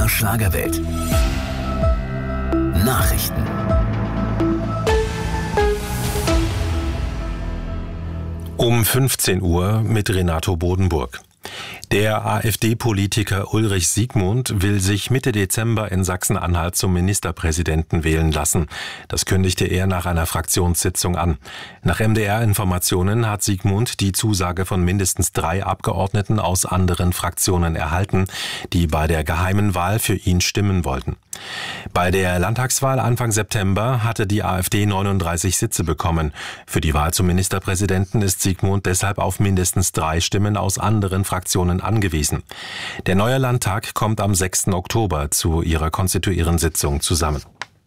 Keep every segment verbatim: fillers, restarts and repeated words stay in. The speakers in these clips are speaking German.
R Schlagerwelt. Nachrichten. Um fünfzehn Uhr mit Renato Bodenburg. Der AfD-Politiker Ulrich Siegmund will sich Mitte Dezember in Sachsen-Anhalt zum Ministerpräsidenten wählen lassen. Das kündigte er nach einer Fraktionssitzung an. Nach M D R-Informationen hat Siegmund die Zusage von mindestens drei Abgeordneten aus anderen Fraktionen erhalten, die bei der geheimen Wahl für ihn stimmen wollten. Bei der Landtagswahl Anfang September hatte die AfD neununddreißig Sitze bekommen. Für die Wahl zum Ministerpräsidenten ist Siegmund deshalb auf mindestens drei Stimmen aus anderen Fraktionen angewiesen. Der neue Landtag kommt am sechsten Oktober zu ihrer konstituierenden Sitzung zusammen.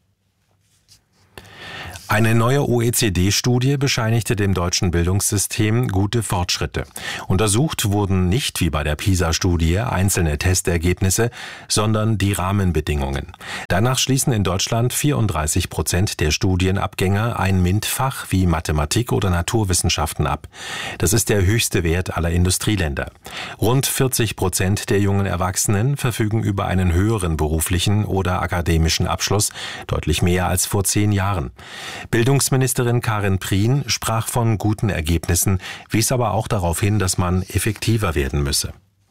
Eine neue O E C D-Studie bescheinigte dem deutschen Bildungssystem gute Fortschritte. Untersucht wurden nicht wie bei der PISA-Studie einzelne Testergebnisse, sondern die Rahmenbedingungen. Danach schließen in Deutschland vierunddreißig Prozent der Studienabgänger ein MINT-Fach wie Mathematik oder Naturwissenschaften ab. Das ist der höchste Wert aller Industrieländer. Rund vierzig Prozent der jungen Erwachsenen verfügen über einen höheren beruflichen oder akademischen Abschluss, deutlich mehr als vor zehn Jahren. Bildungsministerin Karin Prien sprach von guten Ergebnissen, wies aber auch darauf hin, dass man effektiver werden müsse.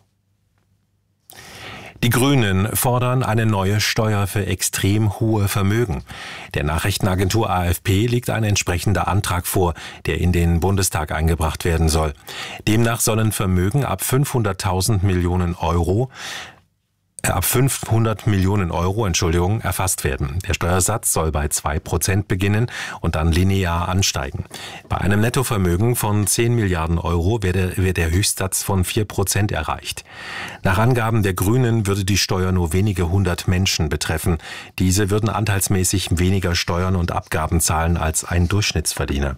Die Grünen fordern eine neue Steuer für extrem hohe Vermögen. Der Nachrichtenagentur A F P liegt ein entsprechender Antrag vor, der in den Bundestag eingebracht werden soll. Demnach sollen Vermögen ab fünfhunderttausend Millionen Euro ab fünfhundert Millionen Euro, Entschuldigung, erfasst werden. Der Steuersatz soll bei zwei Prozent beginnen und dann linear ansteigen. Bei einem Nettovermögen von zehn Milliarden Euro wird der Höchstsatz von vier Prozent erreicht. Nach Angaben der Grünen würde die Steuer nur wenige hundert Menschen betreffen. Diese würden anteilsmäßig weniger Steuern und Abgaben zahlen als ein Durchschnittsverdiener.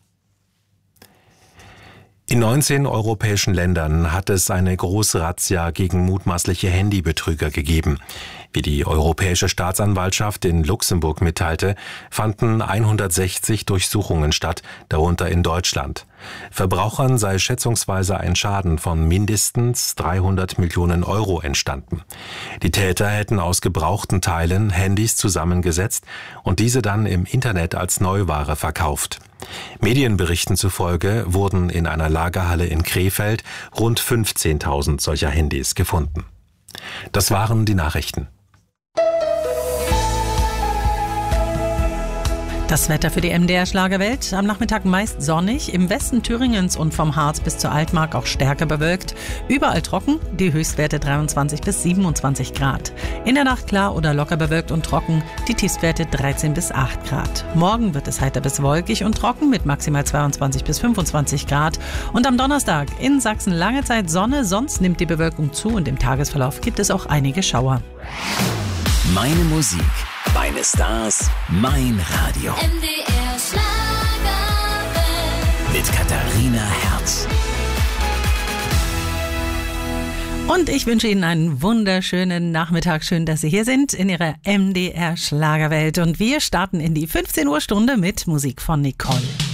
In neunzehn europäischen Ländern hat es eine große Razzia gegen mutmaßliche Handybetrüger gegeben. Wie die Europäische Staatsanwaltschaft in Luxemburg mitteilte, fanden hundertsechzig Durchsuchungen statt, darunter in Deutschland. Verbrauchern sei schätzungsweise ein Schaden von mindestens dreihundert Millionen Euro entstanden. Die Täter hätten aus gebrauchten Teilen Handys zusammengesetzt und diese dann im Internet als Neuware verkauft. Medienberichten zufolge wurden in einer Lagerhalle in Krefeld rund fünfzehntausend solcher Handys gefunden. Das waren die Nachrichten. Das Wetter für die M D R Schlagerwelt. Am Nachmittag meist sonnig, im Westen Thüringens und vom Harz bis zur Altmark auch stärker bewölkt. Überall trocken, die Höchstwerte dreiundzwanzig bis siebenundzwanzig Grad. In der Nacht klar oder locker bewölkt und trocken, die Tiefstwerte dreizehn bis acht Grad. Morgen wird es heiter bis wolkig und trocken mit maximal zweiundzwanzig bis fünfundzwanzig Grad. Und am Donnerstag in Sachsen lange Zeit Sonne, sonst nimmt die Bewölkung zu und im Tagesverlauf gibt es auch einige Schauer. Meine Musik, meine Stars, mein Radio. M D R Schlagerwelt. Mit Katharina Herz. Und ich wünsche Ihnen einen wunderschönen Nachmittag. Schön, dass Sie hier sind in Ihrer M D R Schlagerwelt. Und wir starten in die fünfzehn Uhr Stunde mit Musik von Nicole.